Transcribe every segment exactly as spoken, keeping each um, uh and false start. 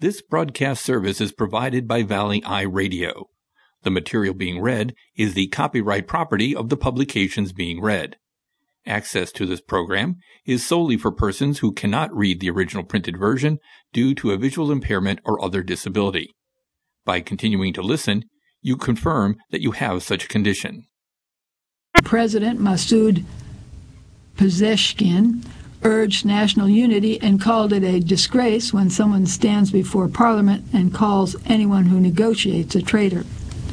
This broadcast service is provided by Valley Eye Radio. The material being read is the copyright property of the publications being read. Access to this program is solely for persons who cannot read the original printed version due to a visual impairment or other disability. By continuing to listen, you confirm that you have such a condition. President Masoud Pezeshkian urged national unity and called it a disgrace when someone stands before Parliament and calls anyone who negotiates a traitor.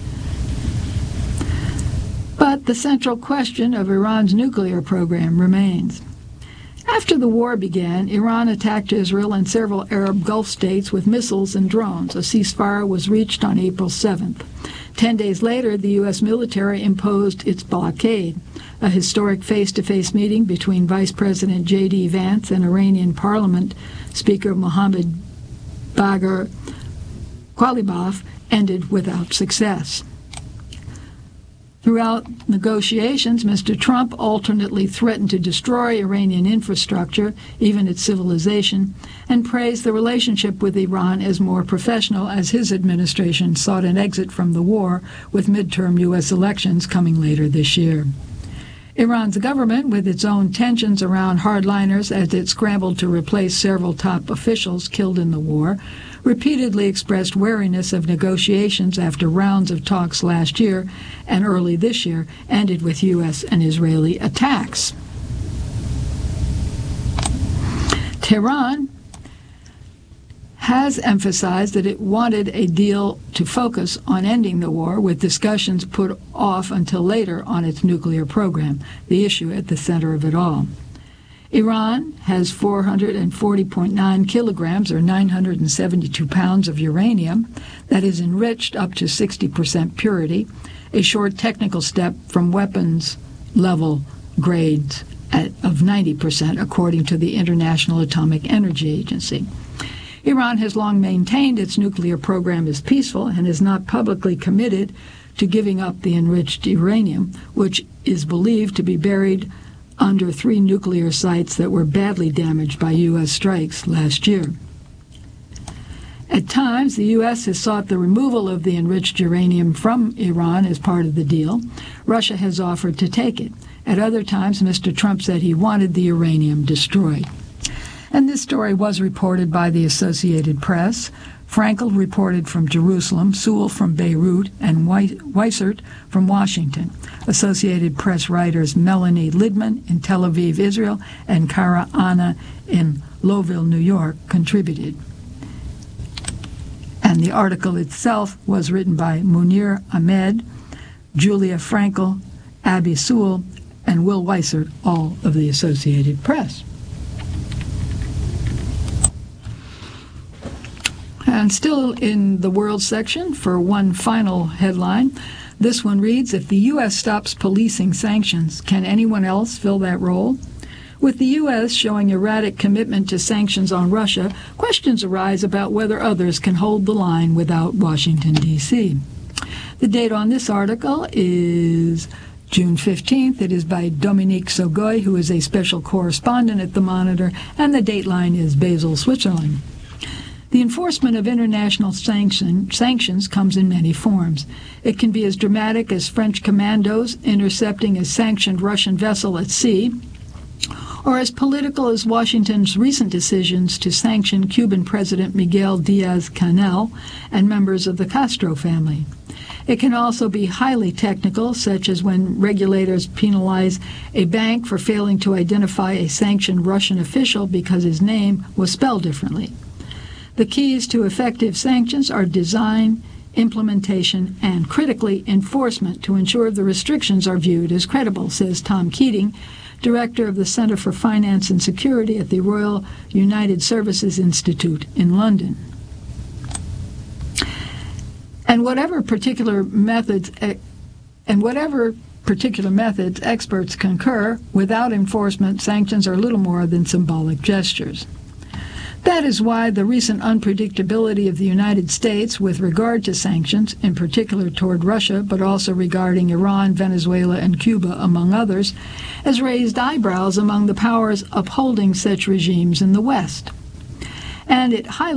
But the central question of Iran's nuclear program remains. After the war began, Iran attacked Israel and several Arab Gulf states with missiles and drones. A ceasefire was reached on April seventh. Ten days later, the U S military imposed its blockade. A historic face-to-face meeting between Vice President J D Vance and Iranian Parliament Speaker Mohammad Bagher Ghalibaf ended without success. Throughout negotiations, Mister Trump alternately threatened to destroy Iranian infrastructure, even its civilization, and praised the relationship with Iran as more professional as his administration sought an exit from the war with midterm U S elections coming later this year. Iran's government, with its own tensions around hardliners as it scrambled to replace several top officials killed in the war, repeatedly expressed wariness of negotiations after rounds of talks last year and early this year ended with U S and Israeli attacks. Tehran has emphasized that it wanted a deal to focus on ending the war, with discussions put off until later on its nuclear program, the issue at the center of it all. Iran has four hundred forty point nine kilograms, or nine hundred seventy-two pounds of uranium that is enriched up to sixty percent purity, a short technical step from weapons level grades at, of ninety percent, according to the International Atomic Energy Agency. Iran has long maintained its nuclear program is peaceful and is not publicly committed to giving up the enriched uranium, which is believed to be buried under three nuclear sites that were badly damaged by U S strikes last year. At times, the U S has sought the removal of the enriched uranium from Iran as part of the deal. Russia has offered to take it. At other times, Mister Trump said he wanted the uranium destroyed. And this story was reported by the Associated Press. Frankel reported from Jerusalem, Sewell from Beirut, and Weissert from Washington. Associated Press writers Melanie Lidman in Tel Aviv, Israel, and Kara Anna in Lowville, New York, contributed. And the article itself was written by Munir Ahmed, Julia Frankel, Abby Sewell, and Will Weissert, all of the Associated Press. And still in the world section, for one final headline, this one reads, if the U S stops policing sanctions, can anyone else fill that role? With the U S showing erratic commitment to sanctions on Russia, questions arise about whether others can hold the line without Washington, D C The date on this article is June fifteenth. It is by Dominique Sogoy, who is a special correspondent at the Monitor, and the dateline is Basel, Switzerland. The enforcement of international sanction, sanctions comes in many forms. It can be as dramatic as French commandos intercepting a sanctioned Russian vessel at sea, or as political as Washington's recent decisions to sanction Cuban President Miguel Diaz-Canel and members of the Castro family. It can also be highly technical, such as when regulators penalize a bank for failing to identify a sanctioned Russian official because his name was spelled differently. The keys to effective sanctions are design, implementation, and, critically, enforcement to ensure the restrictions are viewed as credible, says Tom Keating, director of the Center for Finance and Security at the Royal United Services Institute in London. And whatever particular methods, and whatever particular methods experts concur, without enforcement, sanctions are little more than symbolic gestures. That is why the recent unpredictability of the United States with regard to sanctions, in particular toward Russia, but also regarding Iran, Venezuela, and Cuba, among others, has raised eyebrows among the powers upholding such regimes in the West. And it highlights